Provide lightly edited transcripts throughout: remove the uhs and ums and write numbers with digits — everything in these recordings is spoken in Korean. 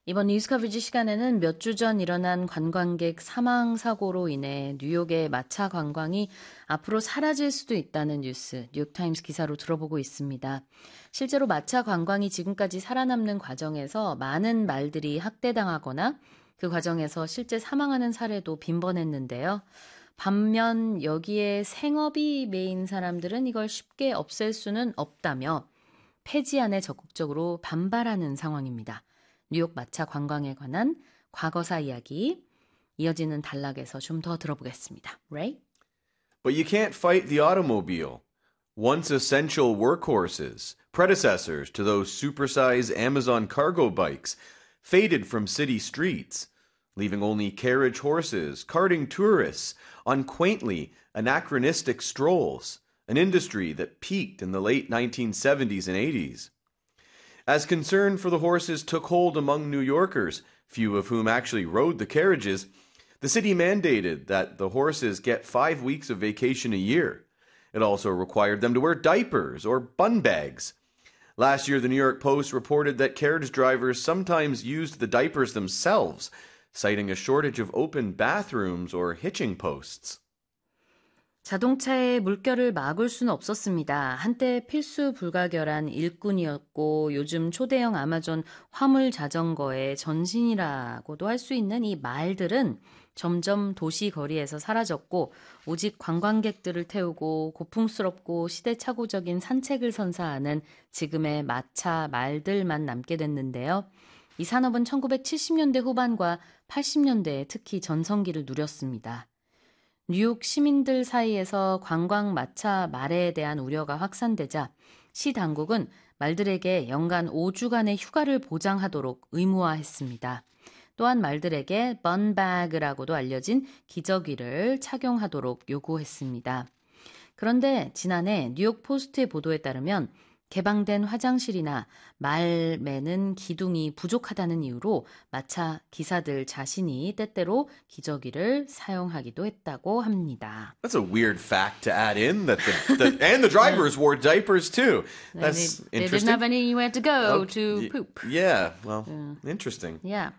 이번 뉴스 커비지 시간에는 몇 주 전 일어난 관광객 사망 사고로 인해 뉴욕의 마차 관광이 앞으로 사라질 수도 있다는 뉴스, 뉴욕타임스 기사로 들어보고 있습니다. 실제로 마차 관광이 지금까지 살아남는 과정에서 많은 말들이 학대당하거나 그 과정에서 실제 사망하는 사례도 빈번했는데요. 반면 여기에 생업이 메인 사람들은 이걸 쉽게 없앨 수는 없다며 폐지안에 적극적으로 반발하는 상황입니다. 뉴욕 마차 관광에 관한 과거사 이야기 이어지는 단락에서 좀 더 들어보겠습니다. Ray? But you can't fight the automobile. Once essential workhorses, predecessors to those supersized Amazon cargo bikes, faded from city streets, leaving only carriage horses carting tourists on quaintly anachronistic strolls, an industry that peaked in the late 1970s and 80s. As concern for the horses took hold among New Yorkers, few of whom actually rode the carriages, the city mandated that the horses get 5 weeks of vacation a year. It also required them to wear diapers or bun bags. Last year, the New York Post reported that carriage drivers sometimes used the diapers themselves, citing a shortage of open bathrooms or hitching posts. 자동차의 물결을 막을 수는 없었습니다. 한때 필수 불가결한 일꾼이었고 요즘 초대형 아마존 화물 자전거의 전신이라고도 할 수 있는 이 말들은 점점 도시 거리에서 사라졌고 오직 관광객들을 태우고 고풍스럽고 시대착오적인 산책을 선사하는 지금의 마차 말들만 남게 됐는데요. 이 산업은 1970년대 후반과 80년대에 특히 전성기를 누렸습니다. 뉴욕 시민들 사이에서 관광 마차 말에 대한 우려가 확산되자 시 당국은 말들에게 연간 5주간의 휴가를 보장하도록 의무화했습니다. 또한 말들에게 번바그라고도 알려진 기저귀를 착용하도록 요구했습니다. 그런데 지난해 뉴욕 포스트의 보도에 따르면 개방된 화장실이나 말 매는 기둥이 부족하다는 이유로 마차 기사들 자신이 때때로 기저귀를 사용하기도 했다고 합니다. That's a weird fact to add in that and the drivers wore diapers too. That's They interesting. didn't have anywhere to go to poop. Yeah, well, interesting. Yeah.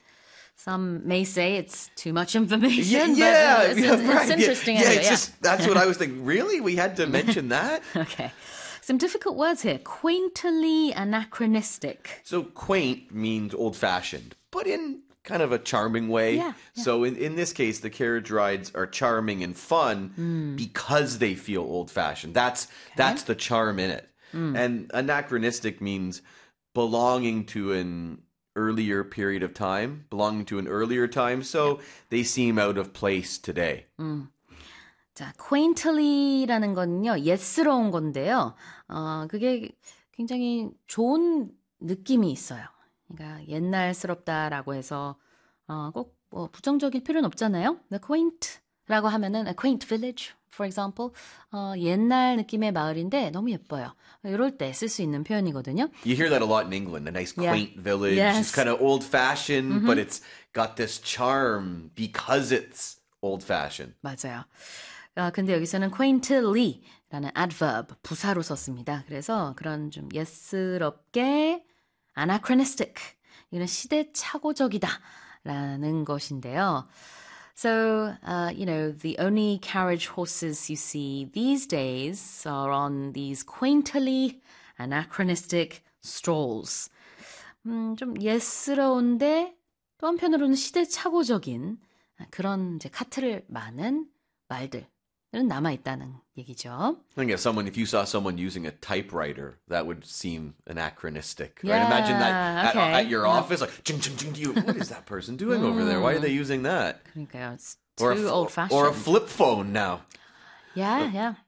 Some may say it's too much information, Yeah, but it's interesting Yeah, anyway. it's just that's what I was thinking. Really? We had to mention that? Okay. Some difficult words here. Quaintly anachronistic. So quaint means old-fashioned, but in kind of a charming way. Yeah. So in this case, the carriage rides are charming and fun because they feel old-fashioned. That's the charm in it. And anachronistic means belonging to an earlier period of time, belonging to an earlier time. So they seem out of place today. 자, quaintly라는 거는요, 옛스러운 건데요. 그게 굉장히 좋은 느낌이 있어요. 그러니까 옛날스럽다라고 해서 꼭 뭐 부정적일 필요는 없잖아요. The quaint라고 하면은 a quaint village, for example, 옛날 느낌의 마을인데 너무 예뻐요. 이럴 때 쓸 수 있는 표현이거든요. You hear that a lot in England, a nice quaint village. Yes. It's kind of old-fashioned, but it's got this charm because it's old-fashioned. 맞아요. 근데 여기서는 quaintly라는 adverb, 부사로 썼습니다. 그래서 그런 좀 옛스럽게 anachronistic, 이건 시대착오적이다라는 것인데요. So, the only carriage horses you see these days are on these quaintly anachronistic strolls. 좀 옛스러운데 또 한편으로는 시대착오적인 그런 이제 카트를 마는 말들. 남아있다는 얘기죠. I think if you saw someone using a typewriter, that would seem anachronistic. Right? Imagine that at your office, like, ching, ching, ching, what is that person doing over there? Why are they using that? 그러니까요. It's too old-fashioned. Or a flip phone now. Yeah.